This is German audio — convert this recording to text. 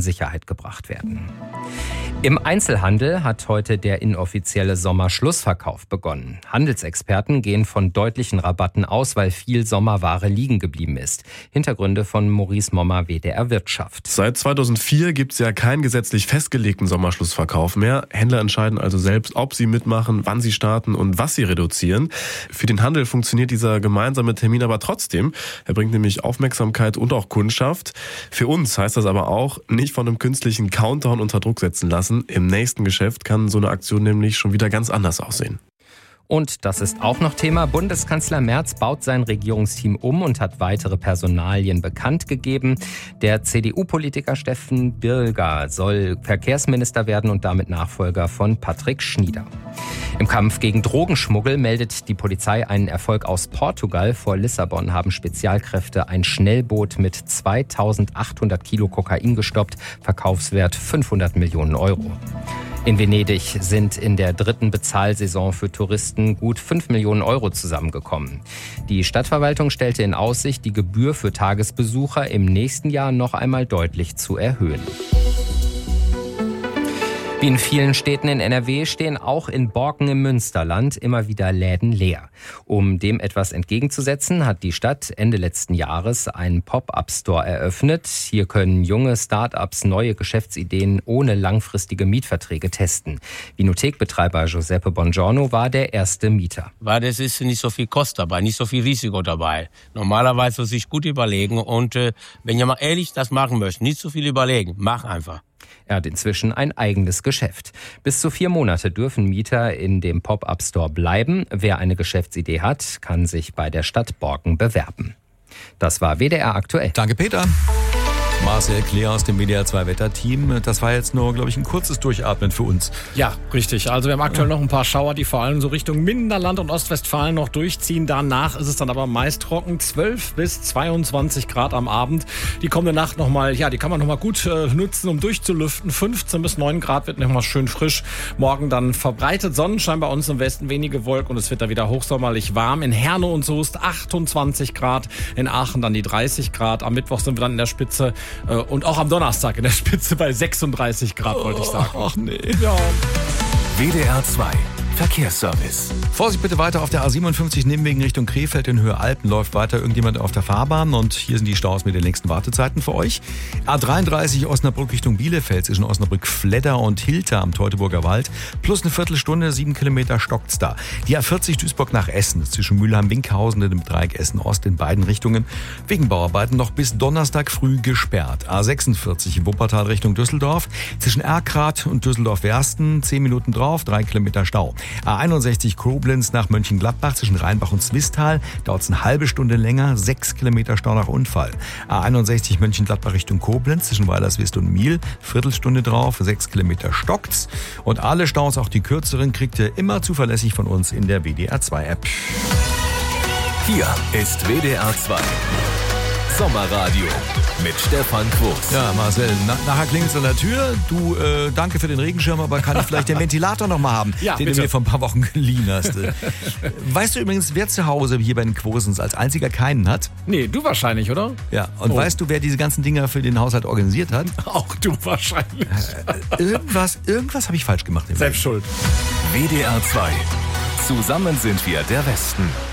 Sicherheit gebracht werden. Im Einzelhandel hat heute der inoffizielle Sommerschlussverkauf begonnen. Handelsexperten gehen von deutlichen Rabatten aus, weil viel Sommerware liegen geblieben ist. Hintergründe von Maurice Mommer, WDR Wirtschaft. Seit 2004 gibt es ja keinen gesetzlich festgelegten Sommerschlussverkauf mehr. Händler entscheiden also selbst, ob sie mitmachen, wann sie starten und was sie reduzieren. Für den Handel funktioniert dieser gemeinsame Termin aber trotzdem. Er bringt nämlich Aufmerksamkeit und auch Kundschaft. Für uns heißt das aber auch, nicht von einem künstlichen Countdown unter Druck setzen lassen. Im nächsten Geschäft kann so eine Aktion nämlich schon wieder ganz anders aussehen. Und das ist auch noch Thema. Bundeskanzler Merz baut sein Regierungsteam um und hat weitere Personalien bekannt gegeben. Der CDU-Politiker Steffen Birger soll Verkehrsminister werden und damit Nachfolger von Patrick Schnieder. Im Kampf gegen Drogenschmuggel meldet die Polizei einen Erfolg aus Portugal. Vor Lissabon haben Spezialkräfte ein Schnellboot mit 2800 Kilo Kokain gestoppt. Verkaufswert 500 Millionen Euro. In Venedig sind in der 3. Bezahlsaison für Touristen gut 5 Millionen Euro zusammengekommen. Die Stadtverwaltung stellte in Aussicht, die Gebühr für Tagesbesucher im nächsten Jahr noch einmal deutlich zu erhöhen. Wie in vielen Städten in NRW stehen auch in Borken im Münsterland immer wieder Läden leer. Um dem etwas entgegenzusetzen, hat die Stadt Ende letzten Jahres einen Pop-up-Store eröffnet. Hier können junge Start-ups neue Geschäftsideen ohne langfristige Mietverträge testen. Vinothekbetreiber Giuseppe Bongiorno war der erste Mieter. Weil es ist nicht so viel Kost dabei, nicht so viel Risiko dabei. Normalerweise sich gut überlegen und wenn ihr mal ehrlich das machen möchtet, nicht so viel überlegen, mach einfach. Er hat inzwischen ein eigenes Geschäft. Bis zu 4 Monate dürfen Mieter in dem Pop-up-Store bleiben. Wer eine Geschäftsidee hat, kann sich bei der Stadt Borken bewerben. Das war WDR aktuell. Danke, Peter. Marcel Kleer aus dem WDR 2 Wetterteam. Das war jetzt nur, glaube ich, ein kurzes Durchatmen für uns. Ja, richtig. Also wir haben aktuell noch ein paar Schauer, die vor allem so Richtung Minderland und Ostwestfalen noch durchziehen. Danach ist es dann aber meist trocken. 12 bis 22 Grad am Abend. Die kommende Nacht nochmal, ja, die kann man nochmal gut nutzen, um durchzulüften. 15 bis 9 Grad wird nochmal schön frisch. Morgen dann verbreitet Sonnenschein bei uns im Westen, wenige Wolken und es wird da wieder hochsommerlich warm. In Herne und Soest 28 Grad. In Aachen dann die 30 Grad. Am Mittwoch sind wir dann in der Spitze. Und auch am Donnerstag in der Spitze bei 36 Grad, wollte ich sagen. Ach nee. Ja. WDR 2 Verkehrsservice. Vorsicht bitte weiter auf der A57 Nimwegen Richtung Krefeld in Höhe Alpen läuft weiter irgendjemand auf der Fahrbahn und hier sind die Staus mit den längsten Wartezeiten für euch. A33 Osnabrück Richtung Bielefeld zwischen Osnabrück Fledder und Hilter am Teutoburger Wald plus eine Viertelstunde, 7 Kilometer stockt's da. Die A40 Duisburg nach Essen zwischen Mülheim-Winkhausen und dem Dreieck Essen-Ost in beiden Richtungen wegen Bauarbeiten noch bis Donnerstag früh gesperrt. A46 Wuppertal Richtung Düsseldorf zwischen Erkrath und Düsseldorf-Wersten 10 Minuten drauf, 3 Kilometer Stau. A61 Koblenz nach Mönchengladbach zwischen Rheinbach und Zwistal dauert es eine halbe Stunde länger, 6 Kilometer Stau nach Unfall. A61 Mönchengladbach Richtung Koblenz zwischen Weilerswist und Miel, Viertelstunde drauf, 6 Kilometer stockt's. Und alle Staus, auch die kürzeren, kriegt ihr immer zuverlässig von uns in der WDR 2 App. Hier ist WDR 2 Sommerradio mit Stefan Quos. Ja, Marcel, nachher klingelt's an der Tür. Du, danke für den Regenschirm, aber kann ich vielleicht den Ventilator noch mal haben, ja, den bitte. du mir vor ein paar Wochen geliehen hast. Weißt du übrigens, wer zu Hause hier bei den Quosens als einziger keinen hat? Nee, du wahrscheinlich, oder? Ja, und weißt du, wer diese ganzen Dinger für den Haushalt organisiert hat? Auch du wahrscheinlich. Irgendwas habe ich falsch gemacht. Selbst schuld. WDR 2. Zusammen sind wir der Westen.